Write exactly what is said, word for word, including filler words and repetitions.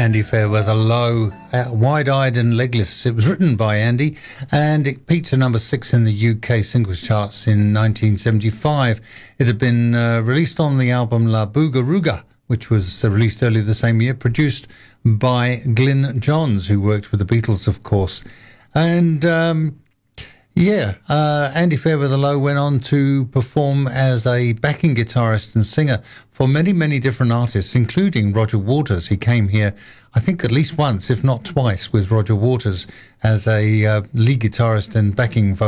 Andy Fairweather Low, uh, Wide-Eyed and Legless. It was written by Andy, and it peaked at number six in the U K singles charts in nineteen seventy-five. It had been uh, released on the album La Boogaruga, which was uh, released earlier the same year, produced by Glyn Johns, who worked with the Beatles, of course. And um, yeah, uh, Andy Fairweather Low went on to perform as a backing guitarist and singer for many, many different artists, including Roger Waters. He came here, I think, at least once, if not twice, with Roger Waters as a uh, lead guitarist and backing vocalist.